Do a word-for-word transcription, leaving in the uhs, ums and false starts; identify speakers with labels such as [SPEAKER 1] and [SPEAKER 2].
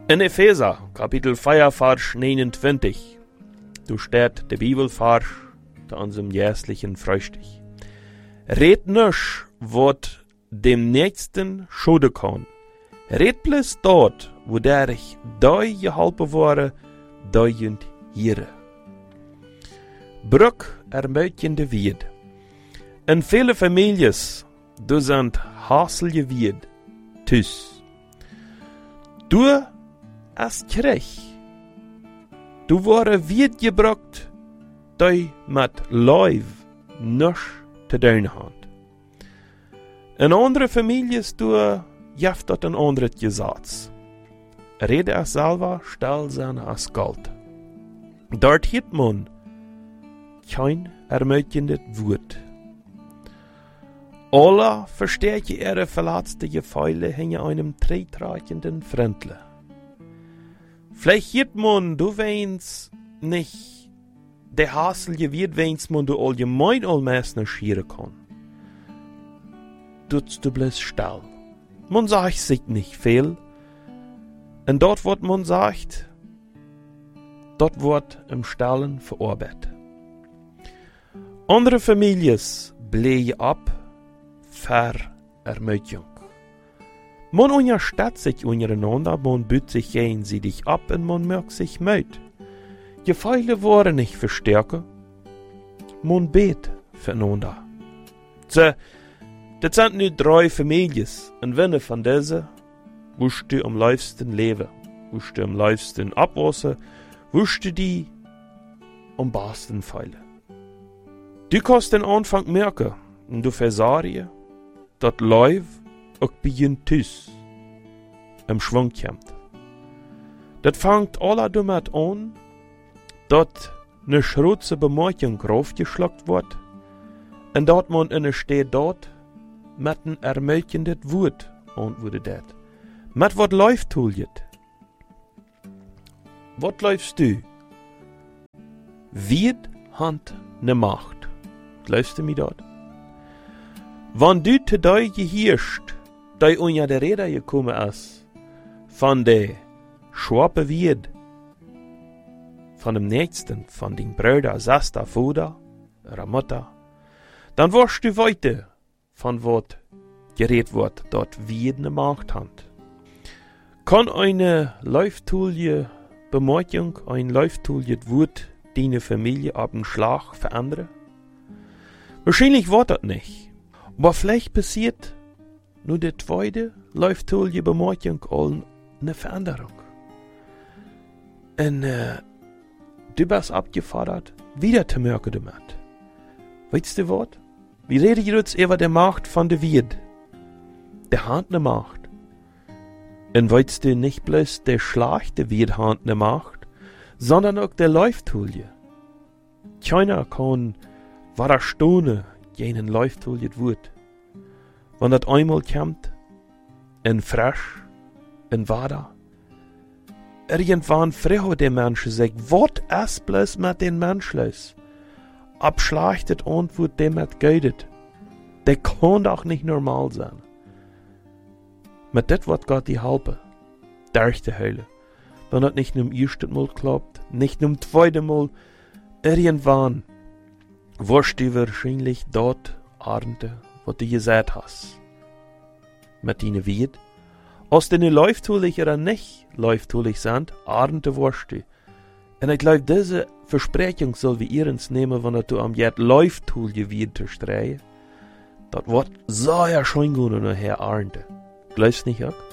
[SPEAKER 1] In Epheser, Kapitel vier, Vers neunundzwanzig, du steht der Bibelvers zu unserem jährlichen Frühstück. Red nicht, wat dem Nächsten schade kann. Red bloß dort, wo der ich doi geholpen wurde, doi jünt hier. Brück ermögende Wied. In viele Families, du sind haselige Wied, tüs. Du as krech. Du wore Wied gebrockt, doi mit Leiv nisch te doen hand. In andere Families, du jaft dat een ander Gesetz. Rede er selber, stell sein as Gold. Dort hiet man kein ermögendet Wort. Alle verstärke ihre verletzte Gefühle hinter einem trägenden Fremdle. Vielleicht hiet man, du weinst nicht, der Hassel wird weinst man du allgemein allmäßig schieren kann. Dutzt du bloß still. Man sagt sich nicht viel. Und dort, wo man sagt, dort wird im Stillen verarbeitet. Andere Families blähen ab für Ermutigung. Man unterstützt sich untereinander, man büt sich gegenseitig ab und man merkt sich müde. Gefühle wollen nicht verstärken, man bet füreinander. So, das sind nu drei Families, und wenn von diesen wirst du am liebsten leben, wirst du am liebsten abwasser, wirst du die am besten feilen. Du kannst den Anfang merken, und du versagst, dass Leib auch beginnt tüs, im Schwung kommt. Das fängt alle damit an, dass eine schroze Bemerkung raufgeschluckt wird, und dass man in der Steh dort mit ein ermögendet Wort antwortet. Mit was läuft tuljet? Was läufst du? Wird hand ne Macht? Läufst du mir dort? Wenn du zu dir gehirrscht, da unter der Rede gekommen ist, von der Schwape wird, von dem Nächsten, von den Brüder, Sasta, Fuder, oder Mutter, dann wirst du weiter, von wat geredet wird, dort wie eine Macht hat. Kann eine läuftulige Bemerkung, ein läuftuliges Wort deine Familie ab dem Schlag verändern? Wahrscheinlich wird das nicht. Aber vielleicht passiert nur der zweite läuftulige Bemerkung all eine Veränderung. Und äh, du bist abgefordert, wieder zu merken damit. Weißt du was? Wir reden jetzt über die Macht von der Wied. Der hat eine Macht. Und weißt du nicht bloß der Schlag der Wied hat eine Macht, sondern auch der Läuftulie. Keiner kann wahrer Stunde jenen Läuftulie Wort. Wenn das einmal kommt, in frisch, in wader, irgendwann fragt der Mensch sich, was ist bloß mit den Menschen? Abschlachtet Antwort dem mit geudet. Der kann doch nicht normal sein. Mit das wird Gott die helfen. Durch die Hölle. Wenn das nicht nur im ersten Mal klappt, nicht nur im zweiten Mal, irgendwann wirst du wahrscheinlich dort ernten, was du gesagt hast. Mit deiner Wied. Als deine läuftulig oder nicht läuftulig sind, ernten wirst du. Und ich glaube, diese Versprechung soll wir ihrens nehmen, wenn du am Jet läuft, tu je wieder zu streien. Das wird sehr schön gehen und nachher ernten. Glaubst du nicht auch?